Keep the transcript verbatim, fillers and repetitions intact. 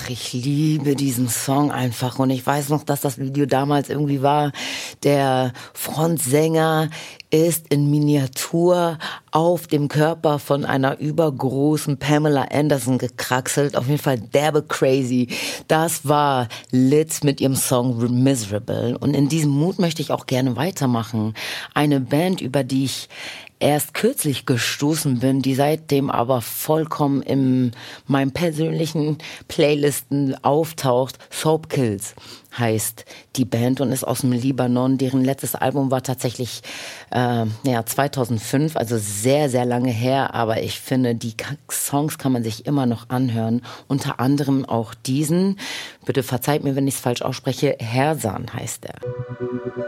ich liebe diesen Song einfach und ich weiß noch, dass das Video damals irgendwie war, der Frontsänger ist in Miniatur auf dem Körper von einer übergroßen Pamela Anderson gekraxelt. Auf jeden Fall derbe crazy. Das war Lit mit ihrem Song Miserable. Und in diesem Mut möchte ich auch gerne weitermachen. Eine Band, über die ich erst kürzlich gestoßen bin, die seitdem aber vollkommen in meinen persönlichen Playlisten auftaucht. Soap Kills heißt die Band und ist aus dem Libanon. Deren letztes Album war tatsächlich äh, ja, zweitausendfünf, also sehr, sehr lange her. Aber ich finde, die Songs kann man sich immer noch anhören. Unter anderem auch diesen, bitte verzeiht mir, wenn ich es falsch ausspreche, Hersan heißt er.